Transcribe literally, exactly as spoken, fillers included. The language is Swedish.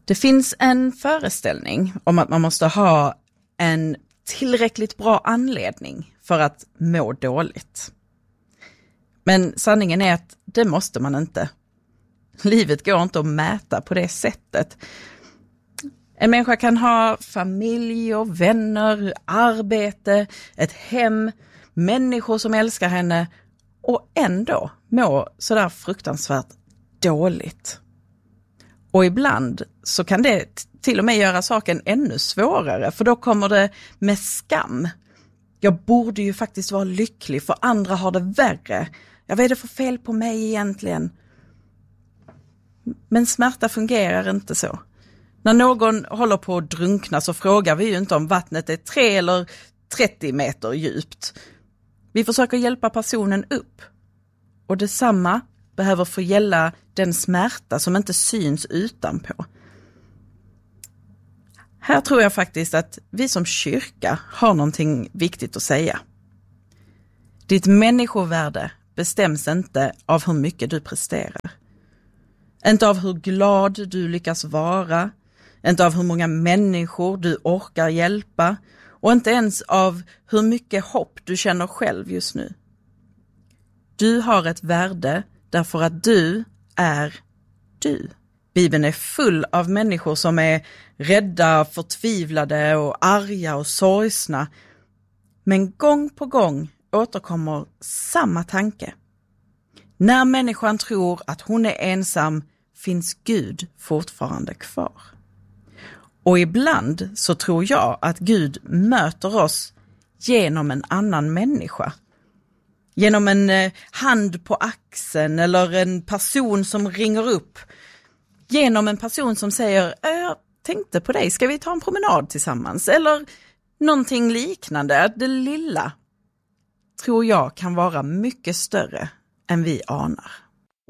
Det finns en föreställning om att man måste ha en tillräckligt bra anledning för att må dåligt. Men sanningen är att det måste man inte. Livet går inte att mäta på det sättet. En människa kan ha familj och vänner, arbete, ett hem, människor som älskar henne och ändå må sådär fruktansvärt dåligt. Och ibland så kan det till och med göra saken ännu svårare, för då kommer det med skam. Jag borde ju faktiskt vara lycklig, för andra har det värre. Jag vet det för fel på mig egentligen. Men smärta fungerar inte så. När någon håller på att drunkna så frågar vi ju inte om vattnet är tre eller trettio meter djupt. Vi försöker hjälpa personen upp. Och detsamma behöver få gälla den smärta som inte syns utanpå. Här tror jag faktiskt att vi som kyrka har någonting viktigt att säga. Ditt människovärde bestäms inte av hur mycket du presterar. Inte av hur glad du lyckas vara. Inte av hur många människor du orkar hjälpa. Och inte ens av hur mycket hopp du känner själv just nu. Du har ett värde därför att du är du. Bibeln är full av människor som är rädda, förtvivlade och arga och sorgsna. Men gång på gång återkommer samma tanke. När människan tror att hon är ensam finns Gud fortfarande kvar. Och ibland så tror jag att Gud möter oss genom en annan människa. Genom en eh, hand på axeln eller en person som ringer upp. Genom en person som säger, jag tänkte på dig, ska vi ta en promenad tillsammans? Eller någonting liknande. Det lilla tror jag kan vara mycket större än vi anar.